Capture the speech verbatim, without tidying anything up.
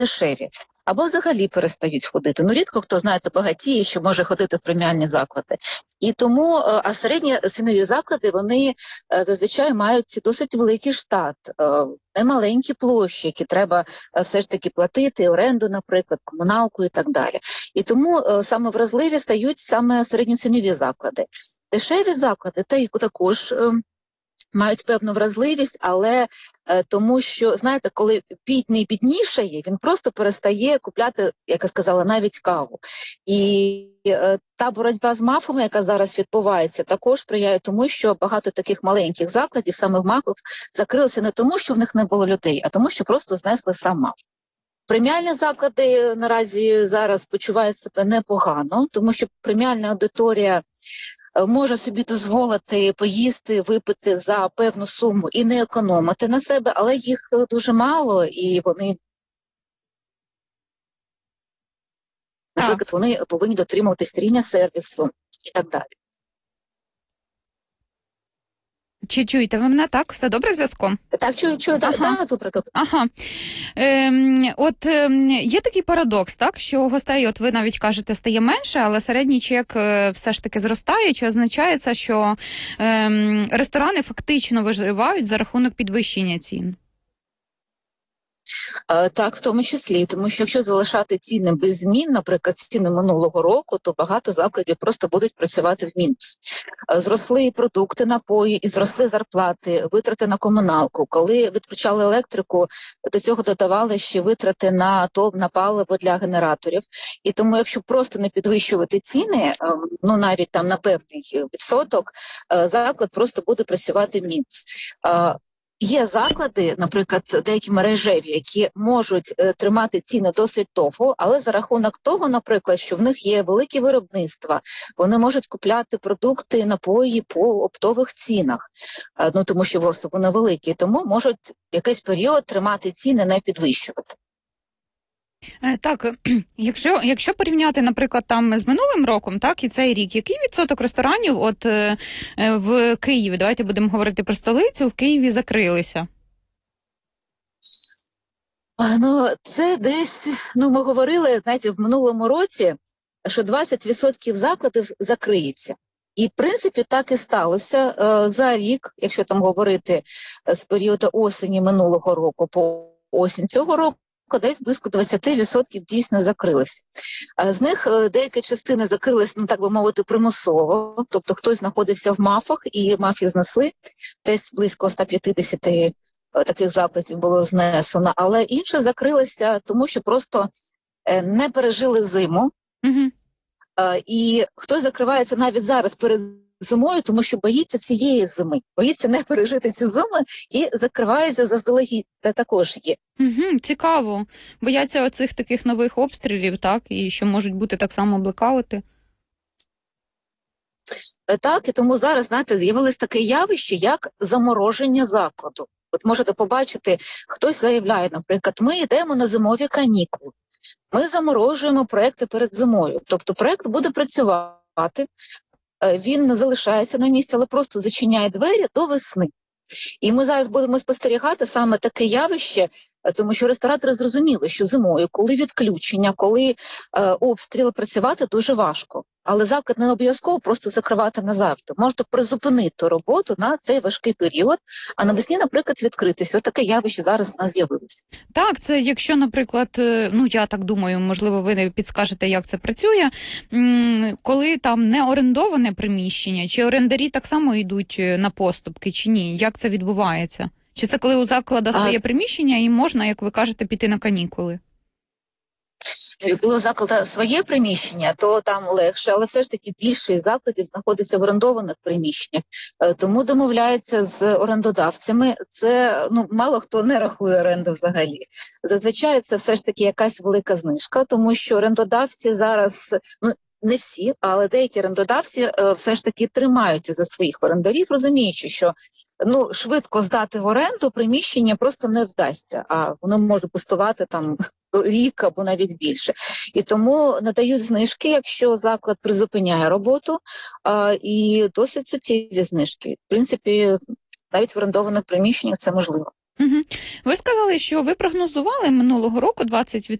дешеві. Або взагалі перестають ходити. Ну, рідко хто, знаєте, багатіє, що може ходити в преміальні заклади. І тому, а середні цінові заклади, вони зазвичай мають досить великий штат, немаленькі площі, які треба все ж таки платити, оренду, наприклад, комуналку і так далі. І тому саме вразливі стають саме середньоцінові заклади. Дешеві заклади та й також мають певну вразливість, але е, тому що, знаєте, коли бідний біднішає, він просто перестає купляти, як я сказала, навіть каву. І е, та боротьба з мафами, яка зараз відбувається, також сприяє тому, що багато таких маленьких закладів, саме в МАФах, закрилися не тому, що в них не було людей, а тому, що просто знесли сам МАФ. Преміальні заклади наразі зараз почувають себе непогано, тому що преміальна аудиторія може собі дозволити поїсти, випити за певну суму і не економити на себе, але їх дуже мало, і вони, наприклад, вони повинні дотримуватись рівня сервісу і так далі. Чи чуєте ви мене, так? Все добре з зв'язком? Так, чую, чую, так, ага. так, добре, добре. Ага. Ем, от ем, є такий парадокс, так, що гостей, от ви навіть кажете, стає менше, але середній чек е, все ж таки зростає, чи означає це, що ем, ресторани фактично виживають за рахунок підвищення цін? Так, в тому числі, тому що якщо залишати ціни без змін, наприклад, ціни минулого року, то багато закладів просто будуть працювати в мінус. Зросли і продукти, напої, і зросли зарплати, витрати на комуналку. Коли відключали електрику, до цього додавали ще витрати на то, на паливо для генераторів. І тому, якщо просто не підвищувати ціни, ну навіть там на певний відсоток, заклад просто буде працювати в мінус. Є заклади, наприклад, деякі мережеві, які можуть е, тримати ціни досить довго, але за рахунок того, наприклад, що в них є великі виробництва, вони можуть купляти продукти, напої по оптових цінах, е, ну тому що вони великі, тому можуть якийсь період тримати ціни, не підвищувати. Так, якщо, якщо порівняти, наприклад, там з минулим роком, так, і цей рік, який відсоток ресторанів от е, в Києві, давайте будемо говорити про столицю, в Києві закрилися? А, ну, це десь, ну, ми говорили, знаєте, в минулому році, що двадцять відсотків закладів закриється. І, в принципі, так і сталося е, за рік, якщо там говорити з періоду осені минулого року по осінь цього року, десь близько двадцять відсотків дійсно закрилися. З них деякі частини закрились, ну так би мовити, примусово, тобто хтось знаходився в МАФах і МАФи знесли, десь близько сто п'ятдесят таких закладів було знесено, але інші закрилися, тому що просто не пережили зиму, угу. І хтось закривається навіть зараз перед зимою, тому що боїться цієї зими, боїться не пережити цю зиму і закривається заздалегідь. Це також є. Угу, цікаво. Бояться оцих таких нових обстрілів, так? І що можуть бути так само блекаути? Так, і тому зараз, знаєте, з'явилось таке явище, як замороження закладу. От можете побачити, хтось заявляє, наприклад, ми йдемо на зимові канікули, ми заморожуємо проекти перед зимою. Тобто проект буде працювати, він залишається на місці, але просто зачиняє двері до весни. І ми зараз будемо спостерігати саме таке явище, тому що ресторатори зрозуміли, що зимою, коли відключення, коли е, обстріли, працювати дуже важко. Але заклад не обов'язково просто закривати назавжди. Можна призупинити роботу на цей важкий період, а навесні, наприклад, відкритися. Ось таке явище зараз у нас з'явилося. Так, це якщо, наприклад, ну я так думаю, можливо, ви підскажете, як це працює, коли там не орендоване приміщення, чи орендарі так само йдуть на поступки, чи ні? Як це відбувається? Чи це коли у закладу своє а... приміщення і можна, як ви кажете, піти на канікули? Коли у закладу своє приміщення, то там легше, але все ж таки більшість закладів знаходиться в орендованих приміщеннях. Тому домовляються з орендодавцями. Це, ну, мало хто не рахує оренду взагалі. Зазвичай це все ж таки якась велика знижка, тому що орендодавці зараз, ну, не всі, але деякі орендодавці е, все ж таки тримаються за своїх орендарів, розуміючи, що ну швидко здати в оренду приміщення просто не вдасться, а воно може пустувати там рік або навіть більше. І тому надають знижки, якщо заклад призупиняє роботу, е, і досить суттєві знижки. В принципі, навіть в орендованих приміщеннях це можливо. Угу. Ви сказали, що ви прогнозували минулого року двадцять